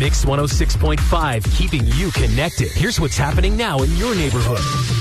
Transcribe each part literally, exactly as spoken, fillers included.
Mix one oh six point five, keeping you connected. Here's what's happening now in your neighborhood.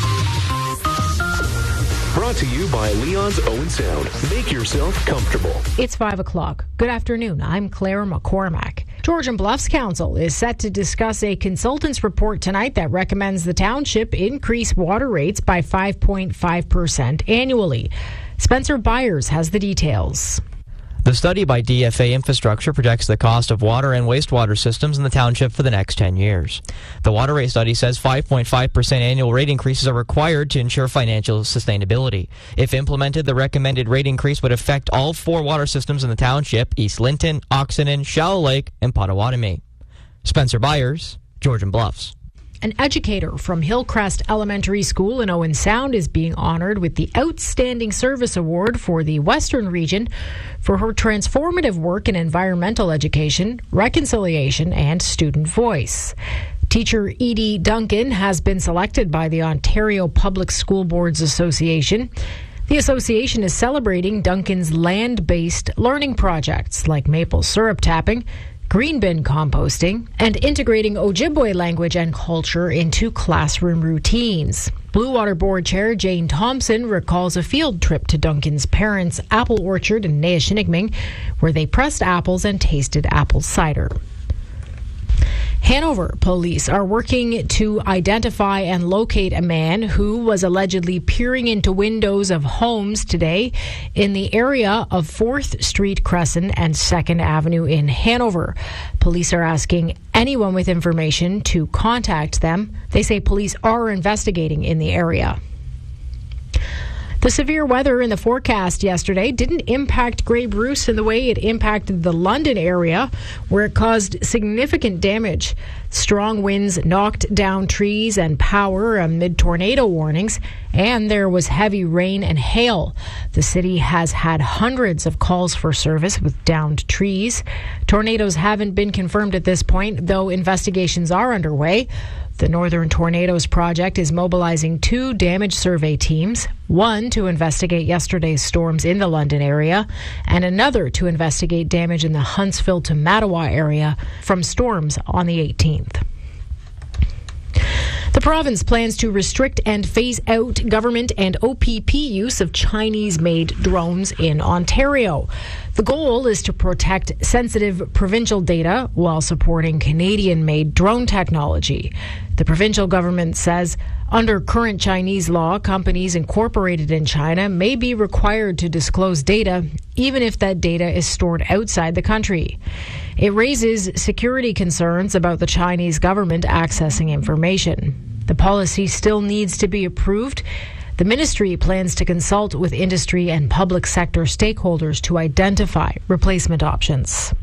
Brought to you by Leon's Owen Sound. Make yourself comfortable. It's five o'clock. Good afternoon. I'm Claire McCormack. Georgian Bluffs Council is set to discuss a consultant's report tonight that recommends the township increase water rates by five point five percent annually. Spencer Byers has the details. The study by D F A Infrastructure projects the cost of water and wastewater systems in the township for the next ten years. The water rate study says five point five percent annual rate increases are required to ensure financial sustainability. If implemented, the recommended rate increase would affect all four water systems in the township: East Linton, Oxenden, Shallow Lake, and Potawatomi. Spencer Byers, Georgian Bluffs. An educator from Hillcrest Elementary School in Owen Sound is being honored with the Outstanding Service Award for the Western Region for her transformative work in environmental education, reconciliation, and student voice. Teacher Edie Duncan has been selected by the Ontario Public School Boards Association. The association is celebrating Duncan's land-based learning projects like maple syrup tapping, green bin composting, and integrating Ojibwe language and culture into classroom routines. Blue Water Board Chair Jane Thompson recalls a field trip to Duncan's parents' apple orchard in Nayashinigming, where they pressed apples and tasted apple cider. Hanover police are working to identify and locate a man who was allegedly peering into windows of homes today in the area of fourth Street Crescent and second Avenue in Hanover. Police are asking anyone with information to contact them. They say police are investigating in the area. The severe weather in the forecast yesterday didn't impact Grey Bruce in the way it impacted the London area, where it caused significant damage. Strong winds knocked down trees and power amid tornado warnings, and there was heavy rain and hail. The city has had hundreds of calls for service with downed trees. Tornadoes haven't been confirmed at this point, though investigations are underway. The Northern Tornadoes Project is mobilizing two damage survey teams, one to investigate yesterday's storms in the London area, and another to investigate damage in the Huntsville to Mattawa area from storms on the eighteenth. The province plans to restrict and phase out government and O P P use of Chinese-made drones in Ontario. The goal is to protect sensitive provincial data while supporting Canadian-made drone technology. The provincial government says under current Chinese law, companies incorporated in China may be required to disclose data, even if that data is stored outside the country. It raises security concerns about the Chinese government accessing information. The policy still needs to be approved. The ministry plans to consult with industry and public sector stakeholders to identify replacement options.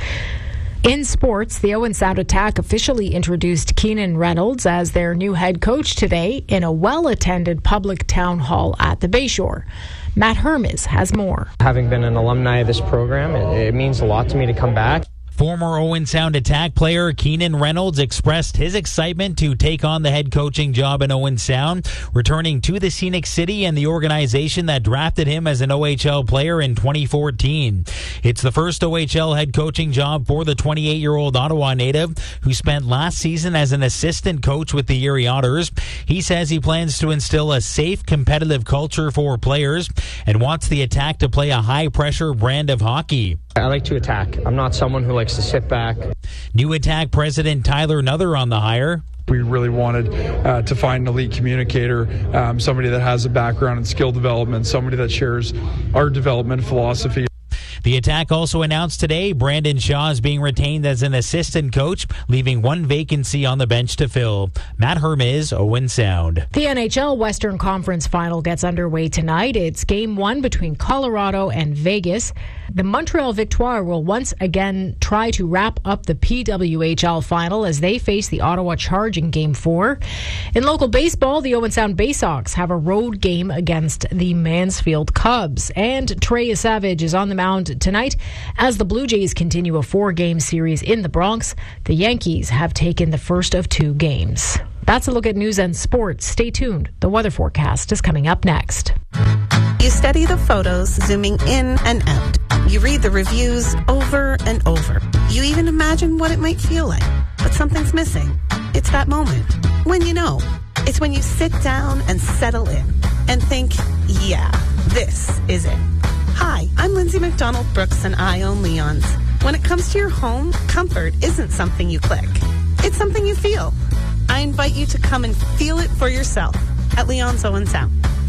In sports, the Owen Sound Attack officially introduced Keenan Reynolds as their new head coach today in a well-attended public town hall at the Bayshore. Matt Hermes has more. Having been an alumni of this program, it, it means a lot to me to come back. Former Owen Sound Attack player Keenan Reynolds expressed his excitement to take on the head coaching job in Owen Sound, returning to the Scenic City and the organization that drafted him as an O H L player in twenty fourteen. It's the first O H L head coaching job for the twenty-eight-year-old Ottawa native who spent last season as an assistant coach with the Erie Otters. He says he plans to instill a safe, competitive culture for players and wants the Attack to play a high-pressure brand of hockey. I like to attack. I'm not someone who likes to sit back. New Attack president Tyler Nuther on the hire. We really wanted uh, to find an elite communicator, um, somebody that has a background in skill development, somebody that shares our development philosophy. The Attack also announced today Brandon Shaw is being retained as an assistant coach, leaving one vacancy on the bench to fill. Matt Hermes, Owen Sound. The N H L Western Conference Final gets underway tonight. It's game one between Colorado and Vegas. The Montreal Victoire will once again try to wrap up the P W H L final as they face the Ottawa Charge in game four. In local baseball, the Owen Sound Bay Sox have a road game against the Mansfield Cubs. And Trey Savage is on the mound tonight as the Blue Jays continue a four-game series in the Bronx. The Yankees have taken the first of two games. That's a look at news and sports. Stay tuned. The weather forecast is coming up next. You study the photos, zooming in and out. You read the reviews over and over. You even imagine what it might feel like. But something's missing. It's that moment. When you know. It's when you sit down and settle in and think, yeah, this is it. Hi, I'm Lindsay McDonald Brooks and I own Leon's. When it comes to your home, comfort isn't something you click. It's something you feel. I invite you to come and feel it for yourself at Leon's Owen Sound.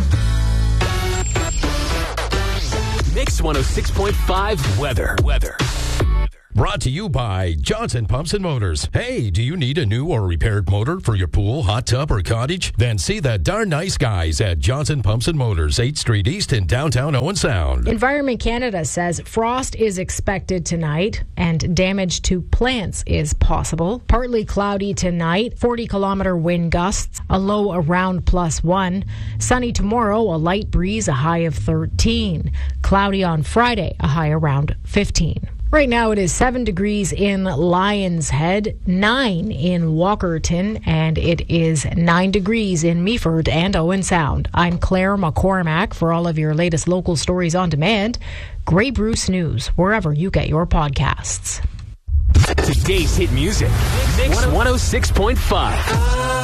Mix one oh six point five weather. Weather. Brought to you by Johnson Pumps and Motors. Hey, do you need a new or repaired motor for your pool, hot tub, or cottage? Then see the darn nice guys at Johnson Pumps and Motors, eighth Street East in downtown Owen Sound. Environment Canada says frost is expected tonight and damage to plants is possible. Partly cloudy tonight, forty kilometer wind gusts, a low around plus one. Sunny tomorrow, a light breeze, a high of thirteen. Cloudy on Friday, a high around fifteen. Right now it is seven degrees in Lions Head, nine in Walkerton, and it is nine degrees in Meaford and Owen Sound. I'm Claire McCormack. For all of your latest local stories on demand, Grey Bruce News, wherever you get your podcasts. Today's hit music. Mix one oh six point five.